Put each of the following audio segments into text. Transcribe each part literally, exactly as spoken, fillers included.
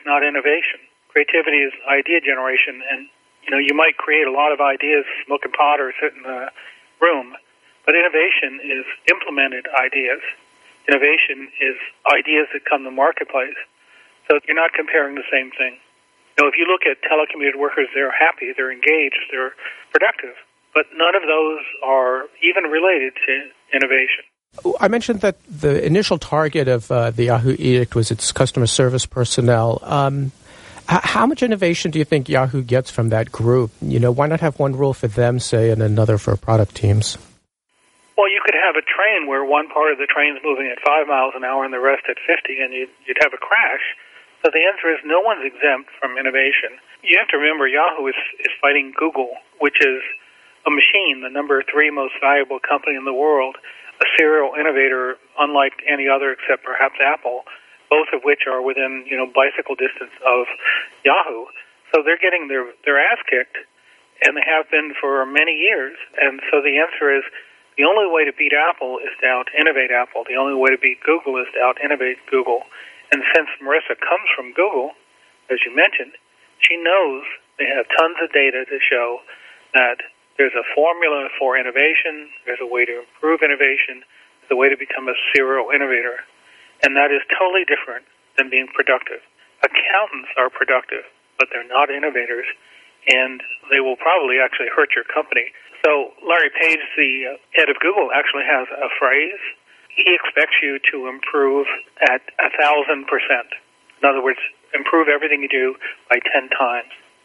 not innovation. Creativity is idea generation, and you know, you might create a lot of ideas, smoking pot or sit in a room, but innovation is implemented ideas. Innovation is ideas that come to the marketplace. So you're not comparing the same thing. You know, if you look at telecommuted workers, they're happy, they're engaged, they're productive, but none of those are even related to innovation. I mentioned that the initial target of uh, the Yahoo edict was its customer service personnel. Um, h- how much innovation do you think Yahoo gets from that group? You know, why not have one rule for them, say, and another for product teams? Well, you could have a train where one part of the train's moving at five miles an hour and the rest at fifty, and you'd, you'd have a crash. So the answer is no one's exempt from innovation. You have to remember Yahoo is, is fighting Google, which is a machine, the number three most valuable company in the world, a serial innovator unlike any other except perhaps Apple, both of which are within, you know, bicycle distance of Yahoo. So they're getting their, their ass kicked, and they have been for many years. And so the answer is the only way to beat Apple is to out-innovate Apple. The only way to beat Google is to out-innovate Google. And since Marissa comes from Google, as you mentioned, she knows they have tons of data to show that there's a formula for innovation, there's a way to improve innovation, there's a way to become a serial innovator. And that is totally different than being productive. Accountants are productive, but they're not innovators, and they will probably actually hurt your company. So Larry Page, the head of Google, actually has a phrase. He expects you to improve at a thousand percent. In other words, improve everything you do by ten times.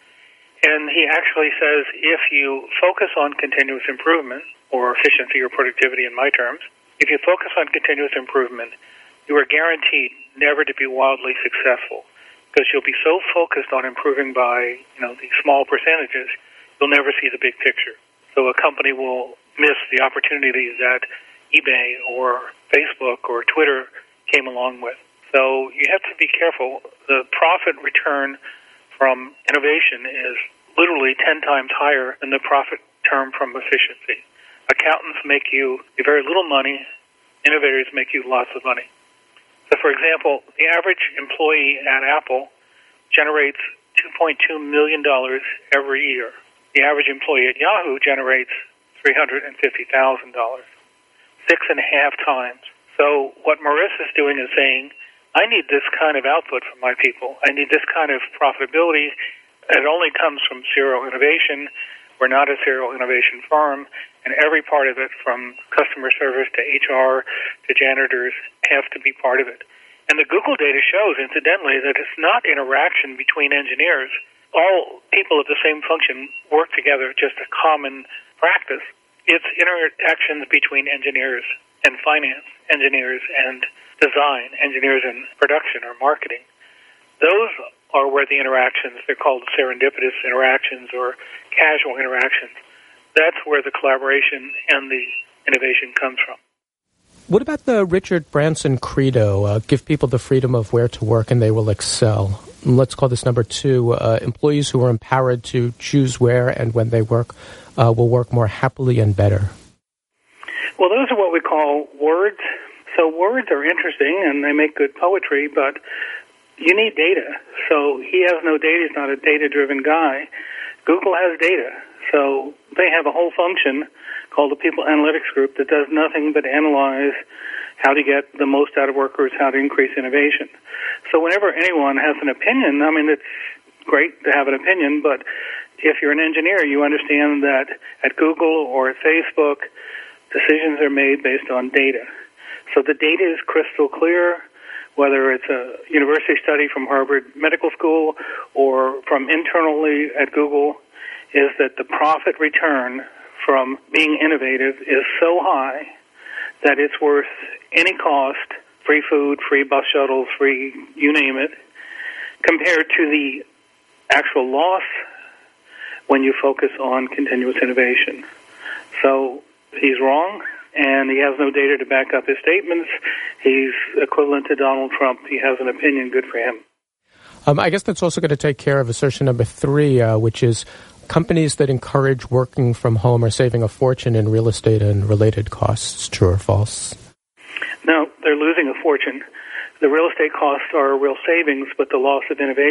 And he actually says if you focus on continuous improvement, or efficiency or productivity in my terms, if you focus on continuous improvement, you are guaranteed never to be wildly successful, because you'll be so focused on improving by, you know, these small percentages, you'll never see the big picture. So a company will miss the opportunities that eBay or Facebook or Twitter came along with. So you have to be careful. The profit return from innovation is literally ten times higher than the profit term from efficiency. Accountants make you very little money. Innovators make you lots of money. So, for example, the average employee at Apple generates two point two million dollars every year. The average employee at Yahoo generates three hundred fifty thousand dollars, six and a half times. So what Marissa's doing is saying, I need this kind of output from my people. I need this kind of profitability. It only comes from serial innovation. We're not a serial innovation firm, and every part of it, from customer service to H R to janitors, have to be part of it. And the Google data shows, incidentally, that it's not interaction between engineers. All people of the same function work together, just a common practice. It's interactions between engineers and finance, engineers and design, engineers and production or marketing. Those are where the interactions, they're called serendipitous interactions or casual interactions. That's where the collaboration and the innovation comes from. What about the Richard Branson credo, uh, give people the freedom of where to work and they will excel? Let's call this number two, uh, employees who are empowered to choose where and when they work uh, will work more happily and better. Well, those are what we call words. So words are interesting and they make good poetry, but you need data. So he has no data. He's not a data-driven guy. Google has data. So they have a whole function called the People Analytics Group that does nothing but analyze how to get the most out of workers, how to increase innovation. So whenever anyone has an opinion, I mean, it's great to have an opinion, but if you're an engineer, you understand that at Google or at Facebook, decisions are made based on data. So the data is crystal clear, whether it's a university study from Harvard Medical School or from internally at Google, is that the profit return from being innovative is so high that it's worth any cost, free food, free bus shuttles, free you name it, compared to the actual loss when you focus on continuous innovation. So he's wrong, and he has no data to back up his statements. He's equivalent to Donald Trump. He has an opinion. Good for him. Um, I guess that's also going to take care of assertion number three, uh, which is companies that encourage working from home are saving a fortune in real estate and related costs. True or false? No, they're losing a fortune. The real estate costs are real savings, but the loss of innovation